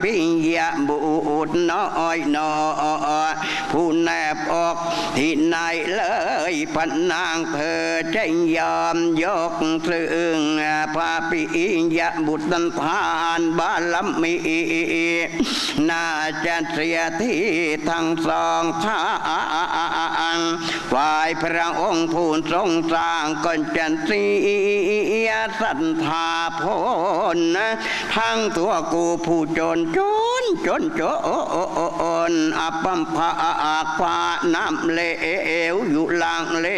พิยะบุตรน้อยน้อผู้แนบออกที่ไหนเลยพันนางเธอจะยอมยกซึ่งพระปิยะบุตรทานบารมีน่าจะเสียที่ทั้งสองทางฝ่ายพระองค์ผู้ทรงสร้างก็จะเสียศรัทธาพลทั้งตัวกูผู้จนอัปปัมภะฟ้าน้ำเลวอยู่ล่างเล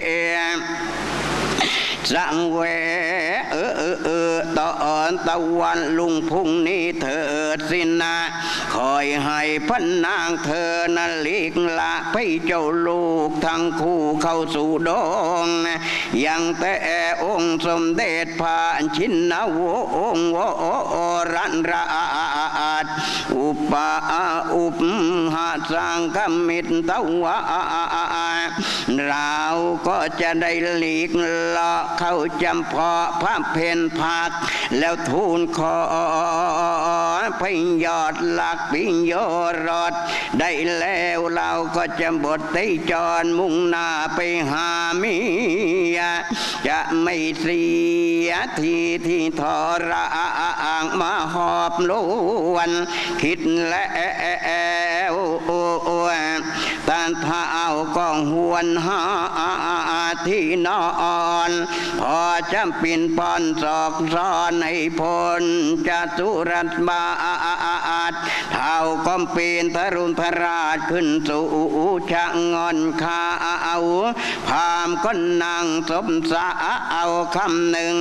สังเวตอนตะวันลุงพุ่งนี้เถิดสินะคอยให้พันนางเธอนั้นหลีกละให้เจ้าลูกทั้งคู่เข้าสู่ดงยังแต่องค์สมเด็จพระชินวงศ์วรันราชอุปหาสังฆมิตรตวะเราก็จะได้หลีกละเข้าจำเพาะพระเพนพักแล้วทูลขอพยอดหลักปิญโยรสได้แล้วเราก็จะบทได้จรมุ่งหน้าไปหาเมียจะไม่เสียทีที่ทรมาหอบลวนคิดแล้วตาเท้าก็หวนหาที่นอนพอจำปินปอนศอกซ้อนในพลจะสุรัตบาทเท้าก็ปีนทรุณทราชขึ้นสู่ชะงอนข้าวพามก็นั่งสมสาเอาคำหนึ่ง